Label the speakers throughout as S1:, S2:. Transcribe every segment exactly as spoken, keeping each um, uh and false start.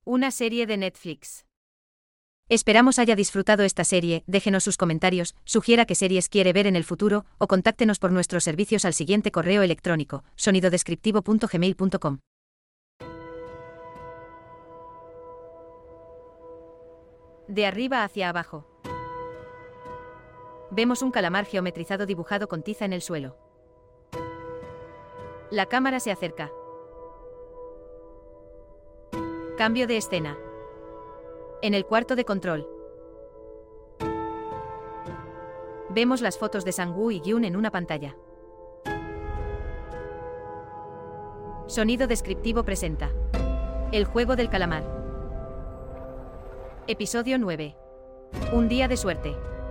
S1: Una serie de Netflix. Esperamos haya disfrutado esta serie, déjenos sus comentarios, sugiera qué series quiere ver en el futuro, o contáctenos por nuestros servicios al siguiente correo electrónico, sonidodescriptivo punto gmail punto com. De arriba hacia abajo. Vemos un calamar geometrizado dibujado con tiza en el suelo. La cámara se acerca. Cambio de escena. En el cuarto de control. Vemos las fotos de Sang-woo y Gyun en una pantalla. Sonido descriptivo presenta El juego del calamar. Episodio nueve. Un día de suerte.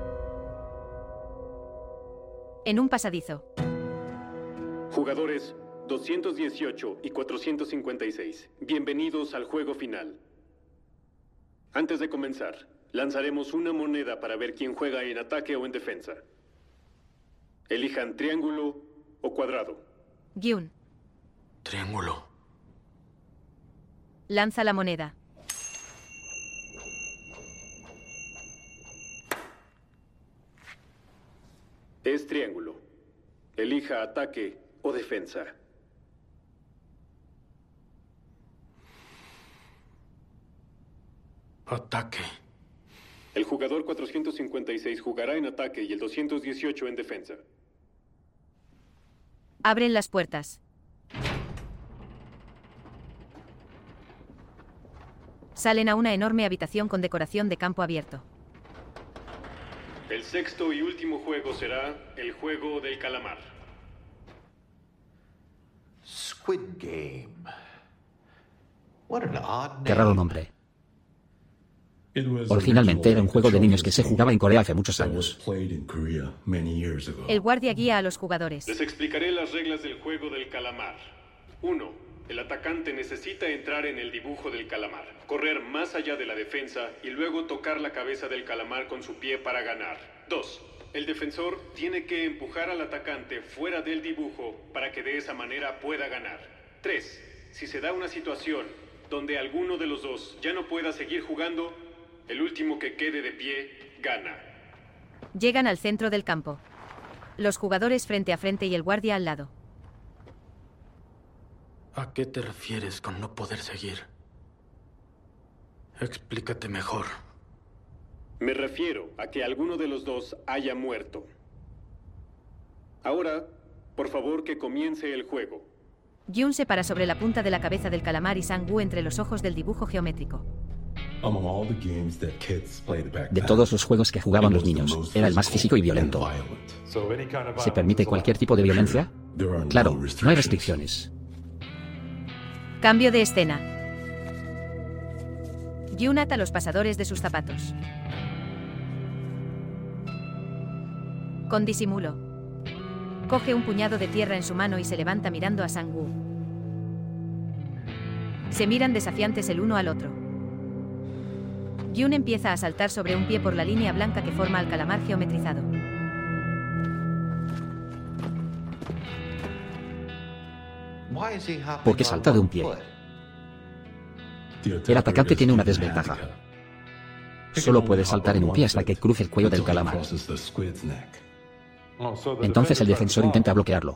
S1: En un pasadizo.
S2: Jugadores doscientos dieciocho y cuatrocientos cincuenta y seis, bienvenidos al juego final. Antes de comenzar, lanzaremos una moneda para ver quién juega en ataque o en defensa. Elijan triángulo o cuadrado.
S1: Gyun.
S3: Triángulo.
S1: Lanza la moneda.
S2: Es triángulo. Elija ataque o defensa.
S3: Ataque.
S2: El jugador cuatrocientos cincuenta y seis jugará en ataque y el doscientos dieciocho en defensa.
S1: Abren las puertas. Salen a una enorme habitación con decoración de campo abierto.
S2: El sexto y último juego será el juego del calamar.
S4: Squid Game. What an odd name.
S5: Qué raro nombre. Originalmente era un juego de niños que se jugaba en Corea hace muchos años.
S1: El guardia guía a los jugadores.
S2: Les explicaré las reglas del juego del calamar. uno. El atacante necesita entrar en el dibujo del calamar, correr más allá de la defensa y luego tocar la cabeza del calamar con su pie para ganar. dos. El defensor tiene que empujar al atacante fuera del dibujo para que de esa manera pueda ganar. tres. Si se da una situación donde alguno de los dos ya no pueda seguir jugando, el último que quede de pie gana.
S1: Llegan al centro del campo. Los jugadores frente a frente y el guardia al lado.
S3: ¿A qué te refieres con no poder seguir? Explícate mejor.
S2: Me refiero a que alguno de los dos haya muerto. Ahora, por favor, que comience el juego.
S1: Gyun se para sobre la punta de la cabeza del calamar y Sang-woo entre los ojos del dibujo geométrico.
S5: De todos los juegos que jugaban los niños, era el más físico y violento. ¿Se permite cualquier tipo de violencia? Claro, no hay restricciones.
S1: Cambio de escena. Gyun ata los pasadores de sus zapatos. Con disimulo. Coge un puñado de tierra en su mano y se levanta mirando a Sang-woo. Se miran desafiantes el uno al otro. Gyun empieza a saltar sobre un pie por la línea blanca que forma al calamar geometrizado.
S5: ¿Por qué salta de un pie? El atacante tiene una desventaja. Solo puede saltar en un pie hasta que cruce el cuello del calamar. Entonces el defensor intenta bloquearlo.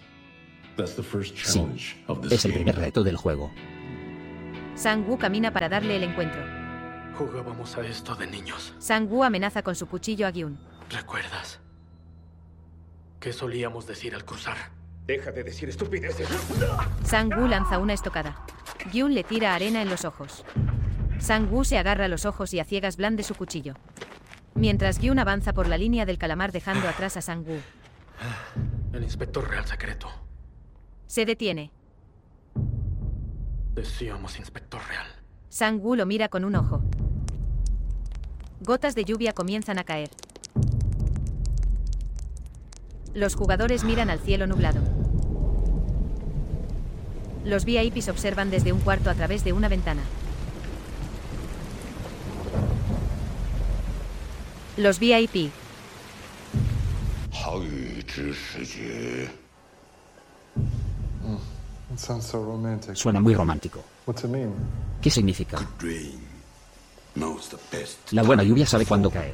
S5: Sí, es el primer reto del juego.
S1: Sang-woo camina para darle el encuentro.
S3: Jugábamos a esto de niños.
S1: Sang-woo amenaza con su cuchillo a Gyun.
S3: ¿Recuerdas? ¿Qué solíamos decir al cruzar?
S2: Deja de decir estupideces.
S1: Sang-woo lanza una estocada. Gyun le tira arena en los ojos. Sang-woo se agarra los ojos y a ciegas blande su cuchillo. Mientras Gyun avanza por la línea del calamar dejando atrás a Sang-woo.
S3: El inspector real secreto.
S1: Se detiene.
S3: Decíamos inspector real.
S1: Sang-woo lo mira con un ojo. Gotas de lluvia comienzan a caer. Los jugadores miran al cielo nublado. Los V I Ps observan desde un cuarto a través de una ventana. Los V I P.
S5: Suena muy romántico. ¿Qué significa? La buena lluvia sabe cuándo caer.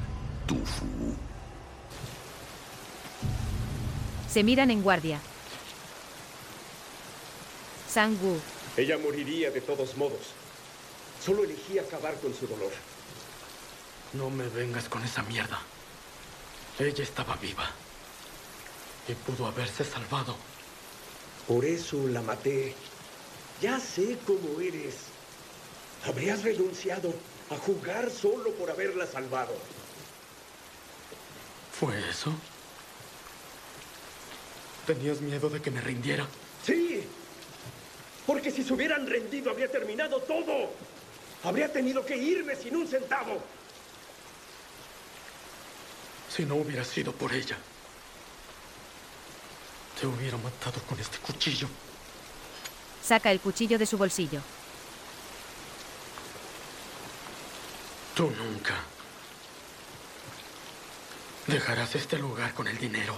S1: Se miran en guardia. Sang-woo.
S6: Ella moriría de todos modos. Solo elegí acabar con su dolor.
S3: No me vengas con esa mierda. Ella estaba viva. Y pudo haberse salvado.
S6: Por eso la maté. Ya sé cómo eres. Habrías renunciado a jugar solo por haberla salvado.
S3: ¿Fue eso? ¿Tenías miedo de que me rindiera?
S6: Sí. Porque si se hubieran rendido habría terminado todo. Habría tenido que irme sin un centavo.
S3: Si no hubiera sido por ella, te hubiera matado con este cuchillo.
S1: Saca el cuchillo de su bolsillo.
S3: Tú nunca dejarás este lugar con el dinero.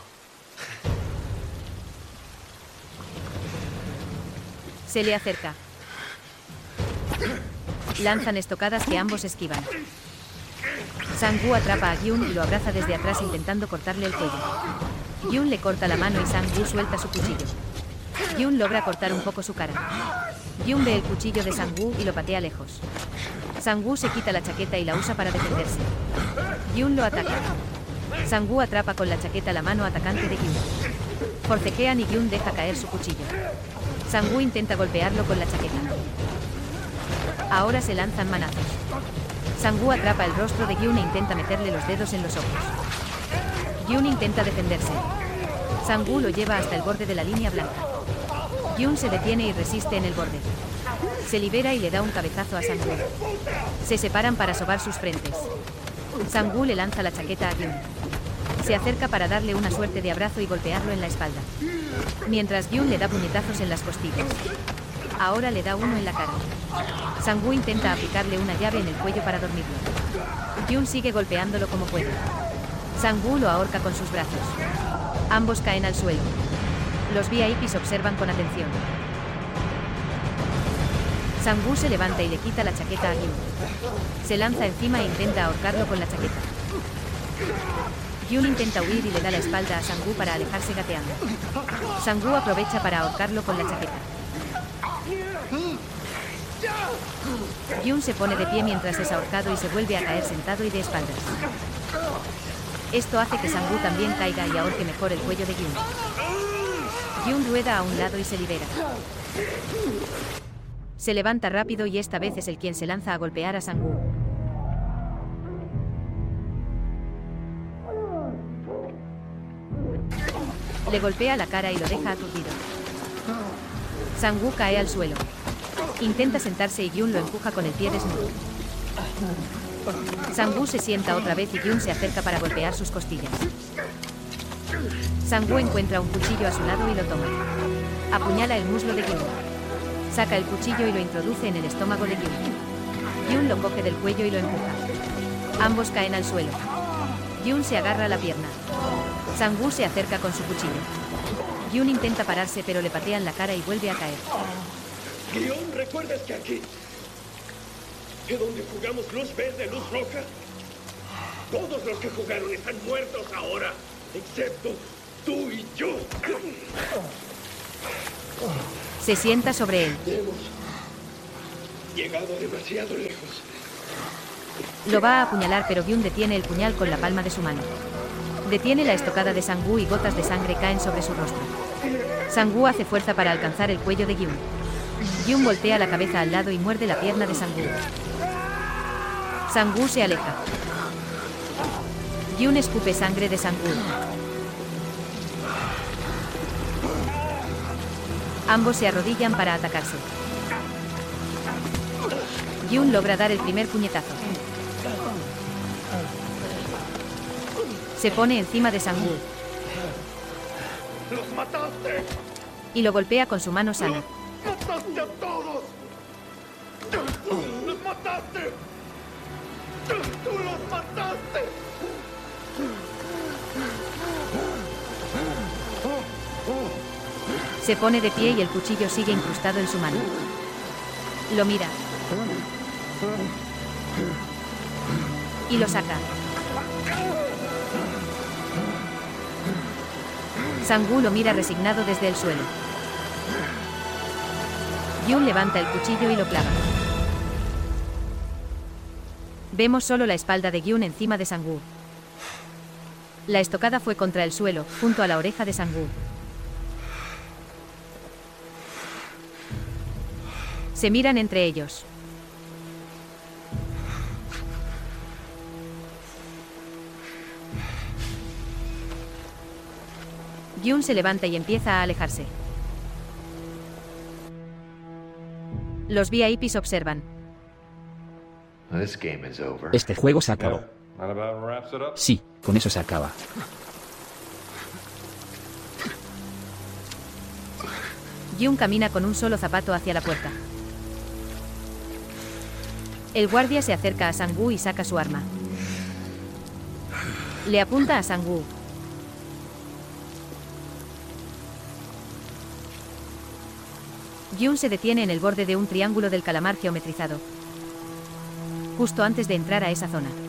S1: Se le acerca. Lanzan estocadas que ambos esquivan. Sang-woo atrapa a Gyun y lo abraza desde atrás intentando cortarle el cuello. Gyun le corta la mano y Sang-woo suelta su cuchillo. Gyun logra cortar un poco su cara. Gyun ve el cuchillo de Sang-woo y lo patea lejos. Sang-woo se quita la chaqueta y la usa para defenderse. Gyun lo ataca. Sang-woo atrapa con la chaqueta la mano atacante de Gyun. Forcejean y Gyun deja caer su cuchillo. Sang-woo intenta golpearlo con la chaqueta. Ahora se lanzan manazos. Sang-woo atrapa el rostro de Gyun e intenta meterle los dedos en los ojos. Gyun intenta defenderse. Sang-woo lo lleva hasta el borde de la línea blanca. Gyun se detiene y resiste en el borde. Se libera y le da un cabezazo a Sang-woo. Se separan para sobar sus frentes. Sang-woo le lanza la chaqueta a Gyun. Se acerca para darle una suerte de abrazo y golpearlo en la espalda. Mientras Gyun le da puñetazos en las costillas. Ahora le da uno en la cara. Sang-woo intenta aplicarle una llave en el cuello para dormirlo. Gyun sigue golpeándolo como puede. Sang-woo lo ahorca con sus brazos. Ambos caen al suelo. Los V I Ps observan con atención. Sang-woo se levanta y le quita la chaqueta a Gyun. Se lanza encima e intenta ahorcarlo con la chaqueta. Gyun intenta huir y le da la espalda a Sang-woo para alejarse gateando. Sang-woo aprovecha para ahorcarlo con la chaqueta. Gyun se pone de pie mientras es ahorcado y se vuelve a caer sentado y de espaldas. Esto hace que Sang-woo también caiga y ahorque mejor el cuello de Gyun. Gyun rueda a un lado y se libera. Se levanta rápido y esta vez es el quien se lanza a golpear a Sang-woo. Le golpea la cara y lo deja aturdido. Sang-woo cae al suelo. Intenta sentarse y Gyun lo empuja con el pie desnudo. Sang-woo se sienta otra vez y Gyun se acerca para golpear sus costillas. Sang-woo encuentra un cuchillo a su lado y lo toma. Apuñala el muslo de Gyun. Saca el cuchillo y lo introduce en el estómago de Gyun. Gyun lo coge del cuello y lo empuja. Ambos caen al suelo. Gyun se agarra a la pierna. Sang-woo se acerca con su cuchillo. Gyun intenta pararse pero le patean la cara y vuelve a caer.
S6: Guión, ¿recuerdas que aquí, de donde jugamos luz verde, luz roja? Todos los que jugaron están muertos ahora, excepto tú y yo.
S1: Se sienta sobre él.
S6: Hemos llegado demasiado lejos.
S1: Lo va a apuñalar pero Gyun detiene el puñal con la palma de su mano. Detiene la estocada de Sang-woo y gotas de sangre caen sobre su rostro. Sang-woo hace fuerza para alcanzar el cuello de Gyun. Gyun voltea la cabeza al lado y muerde la pierna de Sang-woo. Sang-woo se aleja. Gyun escupe sangre de Sang-woo. Ambos se arrodillan para atacarse. Gyun logra dar el primer puñetazo. Se pone encima de Sang-woo.
S6: ¡Los mataste!
S1: Y lo golpea con su mano sana.
S6: ¡Mataste a todos! ¡Los mataste! ¡Tú los mataste!
S1: Se pone de pie y el cuchillo sigue incrustado en su mano. Lo mira. Y lo saca. Sang-woo lo mira resignado desde el suelo. Gyun levanta el cuchillo y lo clava. Vemos solo la espalda de Gyun encima de Sang-woo. La estocada fue contra el suelo, junto a la oreja de Sang-woo. Se miran entre ellos. Gyun se levanta y empieza a alejarse. Los V I Ps observan.
S5: Este juego se acabó. Sí, con eso se acaba.
S1: Gyun camina con un solo zapato hacia la puerta. El guardia se acerca a Sang-woo y saca su arma. Le apunta a Sang-woo. Gyun se detiene en el borde de un triángulo del calamar geometrizado, justo antes de entrar a esa zona.